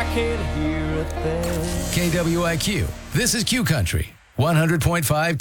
can't hear a thing. KWIQ. This is Q Country. 100.5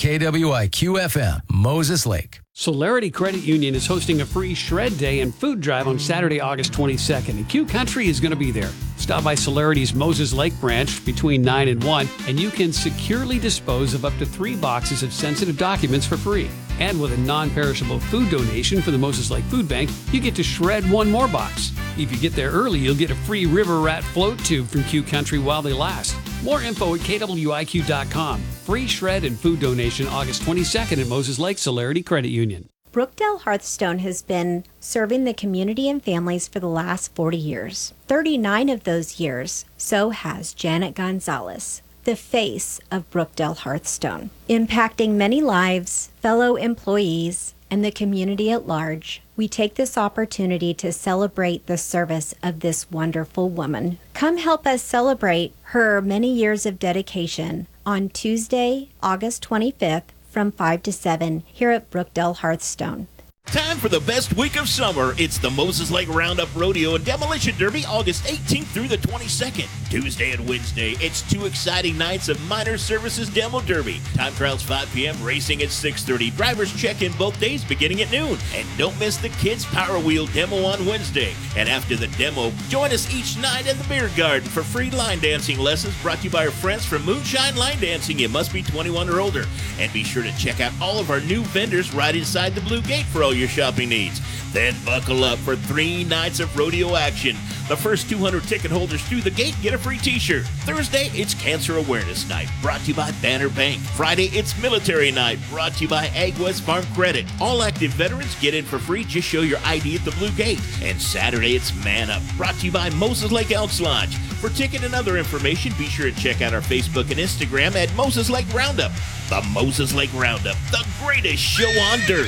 KWIQ FM, Moses Lake. Solarity Credit Union is hosting a free shred day and food drive on Saturday, August 22nd, and Q Country is going to be there. Stop by Solarity's Moses Lake branch between 9 and 1, and you can securely dispose of up to 3 boxes of sensitive documents for free. And with a non-perishable food donation for the Moses Lake Food Bank, you get to shred 1 more box. If you get there early, you'll get a free River Rat float tube from Q Country while they last. More info at KWIQ.com. Free shred and food donation August 22nd at Moses Lake Solarity Credit Union. Brookdale Hearthstone has been serving the community and families for the last 40 years. 39 of those years, so has Janet Gonzalez, the face of Brookdale Hearthstone, impacting many lives, fellow employees, and the community at large. We take this opportunity to celebrate the service of this wonderful woman. Come help us celebrate her many years of dedication on Tuesday, August 25th from 5 to 7 here at Brookdale Hearthstone. Time for the best week of summer. It's the Moses Lake Roundup Rodeo and Demolition Derby, August 18th through the 22nd. Tuesday and Wednesday, it's 2 exciting nights of Minor Services Demo Derby. Time trials 5 p.m., racing at 6:30. Drivers check in both days beginning at noon. And don't miss the Kids Power Wheel Demo on Wednesday. And after the demo, join us each night in the Beer Garden for free line dancing lessons brought to you by our friends from Moonshine Line Dancing. You must be 21 or older. And be sure to check out all of our new vendors right inside the Blue Gate for all your shopping needs. Then buckle up for 3 nights of rodeo action. The first 200 ticket holders through the gate get a free t-shirt. Thursday, it's Cancer Awareness Night, brought to you by Banner Bank. Friday, it's Military Night, brought to you by Ag West Farm Credit. All active veterans get in for free. Just show your ID at the Blue Gate. And Saturday, it's Man Up, brought to you by Moses Lake Elks Lodge. For ticket and other information, be sure to check out our Facebook and Instagram at Moses Lake Roundup. The Moses Lake Roundup, the greatest show on dirt.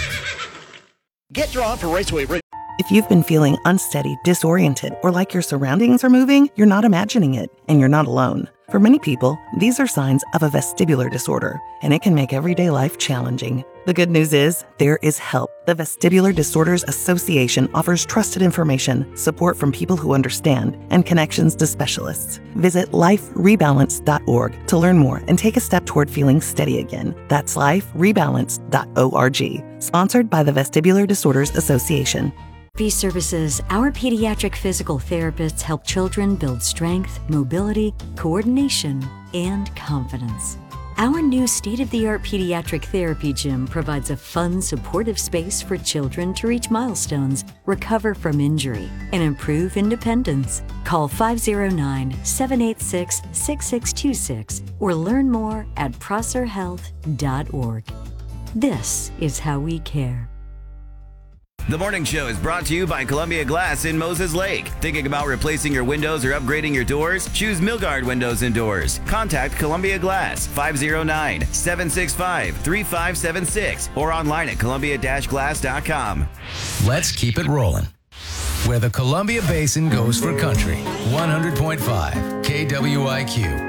Get drawn for Raceway Ridge. If you've been feeling unsteady, disoriented, or like your surroundings are moving, you're not imagining it, and you're not alone. For many people, these are signs of a vestibular disorder, and it can make everyday life challenging. The good news is, there is help. The Vestibular Disorders Association offers trusted information, support from people who understand, and connections to specialists. Visit liferebalance.org to learn more and take a step toward feeling steady again. That's liferebalance.org. Sponsored by the Vestibular Disorders Association. V-Services, our pediatric physical therapists help children build strength, mobility, coordination, and confidence. Our new state-of-the-art pediatric therapy gym provides a fun, supportive space for children to reach milestones, recover from injury, and improve independence. Call 509-786-6626 or learn more at prosserhealth.org. This is how we care. The morning show is brought to you by Columbia Glass in Moses Lake. Thinking about replacing your windows or upgrading your doors? Choose Milgard Windows and Doors. Contact Columbia Glass, 509-765-3576 or online at columbia-glass.com. Let's keep it rolling. Where the Columbia Basin goes for country. 100.5 KWIQ.